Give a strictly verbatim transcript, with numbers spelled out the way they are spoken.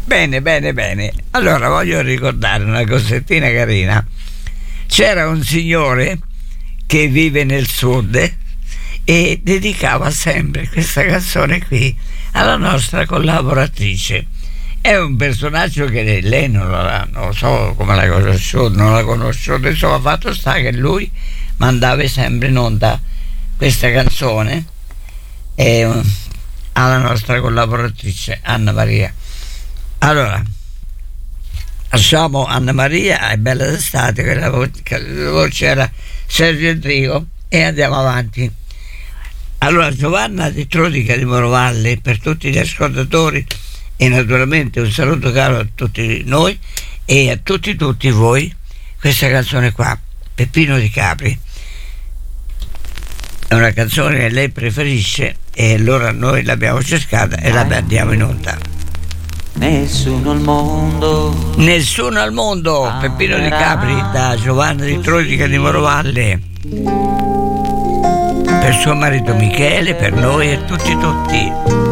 Bene, bene, bene. Allora voglio ricordare una cosettina carina. C'era un signore che vive nel sud e dedicava sempre questa canzone qui alla nostra collaboratrice. È un personaggio che lei non, la, non so come la conosciuto, non la conosciuto, insomma, fatto sta che lui mandava sempre in onda questa canzone eh, alla nostra collaboratrice Anna Maria. Allora lasciamo Anna Maria, è bella d'estate, che la voce, che la voce era Sergio Endrigo, e andiamo avanti. Allora, Giovanna di Trodica di Morovalle, per tutti gli ascoltatori, e naturalmente un saluto caro a tutti noi e a tutti tutti voi, questa canzone qua, Peppino di Capri, è una canzone che lei preferisce e allora noi l'abbiamo cercata e la andiamo in onda. Nessuno al mondo, nessuno al mondo, Peppino di Capri, da Giovanna di Trodica di Morovalle, per suo marito Michele, per noi e tutti tutti.